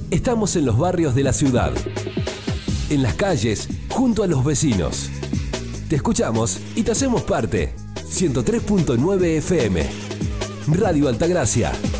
Estamos en los barrios de la ciudad, en las calles, junto a los vecinos. Te escuchamos y te hacemos parte. 103.9 FM. Radio Altagracia.